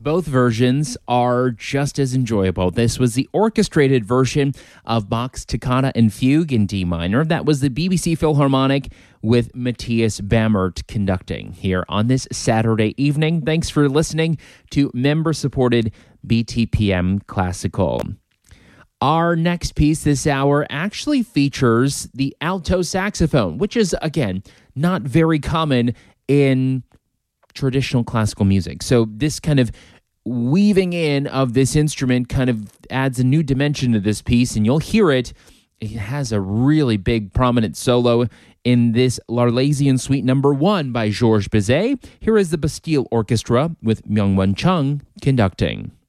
Both versions are just as enjoyable. This was the orchestrated version of Bach's Toccata and Fugue in D minor. That was the BBC Philharmonic with Matthias Bammert conducting here on this Saturday evening. Thanks for listening to member-supported BTPM Classical. Our next piece this hour actually features the alto saxophone, which is, again, not very common in traditional classical music. So this kind of weaving in of this instrument kind of adds a new dimension to this piece, and you'll hear it. It has a really big, prominent solo in this L'Arlésienne Suite No. 1 by Georges Bizet. Here is the Bastille Orchestra with Myung-Whun Chung conducting.